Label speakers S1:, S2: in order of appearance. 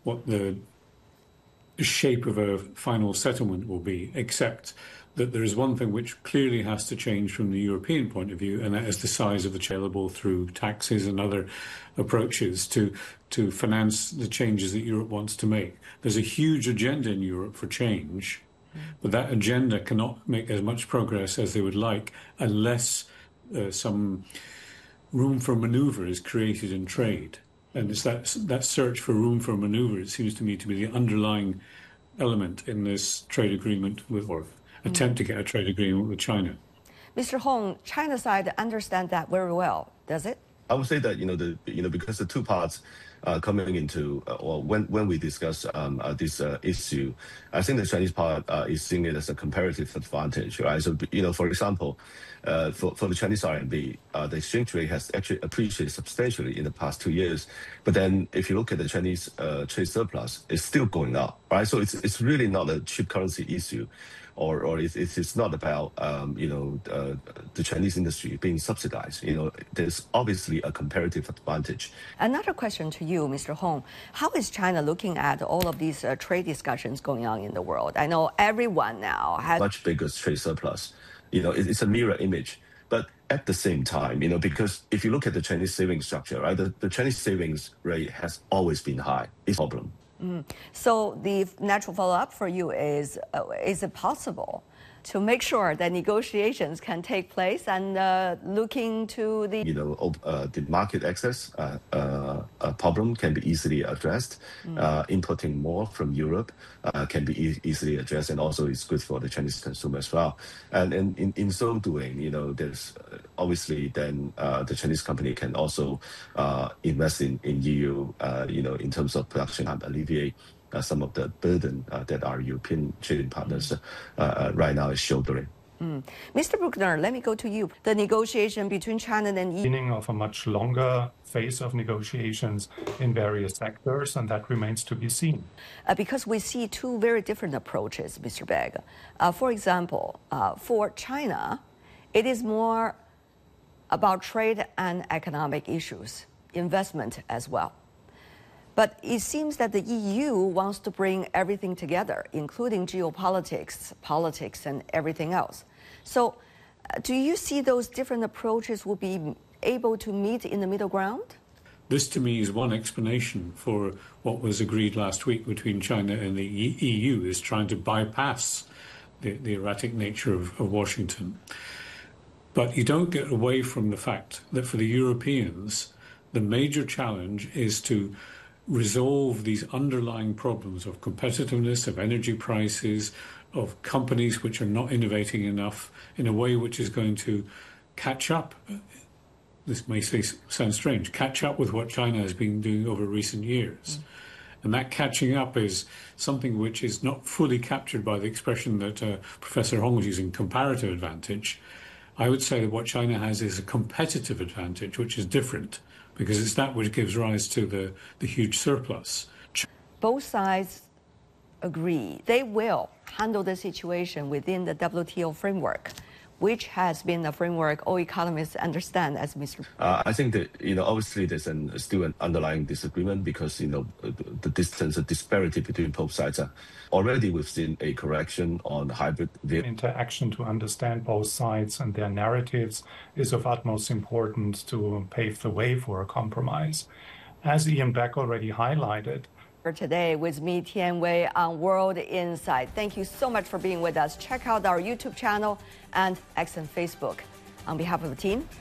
S1: what the shape of a final settlement will be, except that there is one thing which clearly has to change from the European point of view, and that is the size of the available through taxes and other approaches to finance the changes that Europe wants to make. There's a huge agenda in Europe for change, but that agenda cannot make as much progress as they would like unless some room for maneuver is created in trade. And it's that search for room for maneuver, it seems to me, to be the underlying element in this trade agreement with, or attempt to get a trade agreement with China.
S2: Mr. Hong, China side understand that very well, does it?
S3: I would say that because the two parts coming into or when we discuss this issue, I think the Chinese part is seeing it as a comparative advantage, right? So for example, for the Chinese RMB, the exchange rate has actually appreciated substantially in the past 2 years. But then if you look at the Chinese trade surplus, it's still going up, right? So it's really not a cheap currency issue. Or it's not about the Chinese industry being subsidized. There's obviously a comparative advantage.
S2: Another question to you, Mr. Hong. How is China looking at all of these trade discussions going on in the world? I know everyone now has
S3: much bigger trade surplus. It's a mirror image. But at the same time, because if you look at the Chinese savings structure, right, the Chinese savings rate has always been high. It's a problem.
S2: So the natural follow-up for you is it possible to make sure that negotiations can take place and looking to the
S3: the market access problem can be easily addressed. Importing more from Europe can be easily addressed, and also it's good for the Chinese consumer as well. And in so doing, there's obviously then the Chinese company can also invest in EU, in terms of production and alleviate some of the burden that our European trading partners right now is shouldering.
S2: Mr. Bruckner, let me go to you. The negotiation between China and EU.
S4: Beginning of a much longer phase of negotiations in various sectors, and that remains to be seen.
S2: Because we see two very different approaches, Mr. Begg. For example, for China, it is more about trade and economic issues, investment as well. But it seems that the EU wants to bring everything together, including geopolitics, politics, and everything else. So do you see those different approaches will be able to meet in the middle ground?
S1: This, to me, is one explanation for what was agreed last week between China and the EU, is trying to bypass the erratic nature of Washington. But you don't get away from the fact that for the Europeans, the major challenge is to resolve these underlying problems of competitiveness, of energy prices, of companies which are not innovating enough in a way which is going to catch up. This may sound strange, catch up with what China has been doing over recent years. And that catching up is something which is not fully captured by the expression that Professor Hong was using, comparative advantage. I would say that what China has is a competitive advantage, which is different, because it's that which gives rise to the huge surplus.
S2: Both sides agree they will handle the situation within the WTO framework, which has been a framework all economists understand as Mr.
S3: I think that, obviously there's still an underlying disagreement because, the distance, the disparity between both sides. Already we've seen a correction on hybrid
S4: interaction to understand both sides and their narratives is of utmost importance to pave the way for a compromise. As Ian Beck already highlighted,
S2: today with me, Tian Wei, on World Insight. Thank you so much for being with us. Check out our YouTube channel and X and Facebook. On behalf of the team,